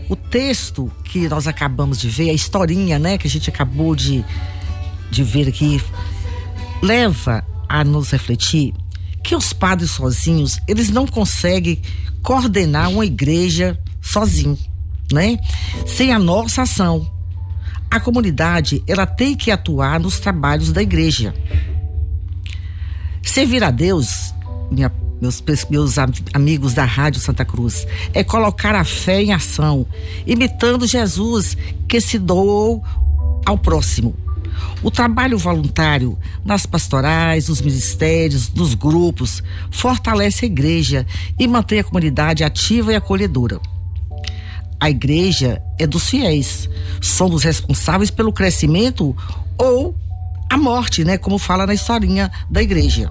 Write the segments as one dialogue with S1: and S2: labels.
S1: O texto que nós acabamos de ver, a historinha, né, que a gente acabou de ver aqui, leva a nos refletir que os padres sozinhos, eles não conseguem coordenar uma igreja sozinho, né? Sem a nossa ação. A comunidade, ela tem que atuar nos trabalhos da igreja. Servir a Deus, meus amigos da Rádio Santa Cruz, é colocar a fé em ação, imitando Jesus, que se doou ao próximo. O trabalho voluntário nas pastorais, nos ministérios, nos grupos, fortalece a igreja e mantém a comunidade ativa e acolhedora. A igreja é dos fiéis. Somos responsáveis pelo crescimento ou a morte, né? Como fala na historinha da igreja.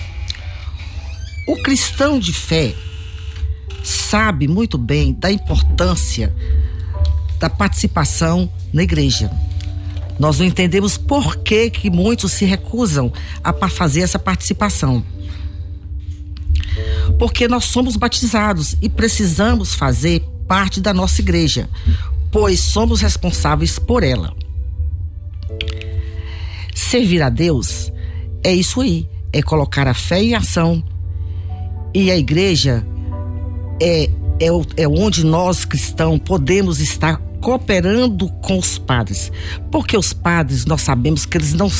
S1: O cristão de fé sabe muito bem da importância da participação na igreja. Nós não entendemos por que muitos se recusam a fazer essa participação. Porque nós somos batizados e precisamos fazer parte da nossa igreja, pois somos responsáveis por ela. Servir a Deus é isso aí, é colocar a fé em ação. E a igreja é onde nós cristãos podemos estar cooperando com os padres, porque os padres, nós sabemos que eles não